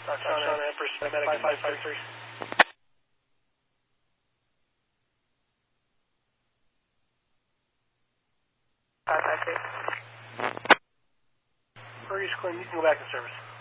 Sean Empress, Medic 553. 553. Burgess Clinton, you can go back to service.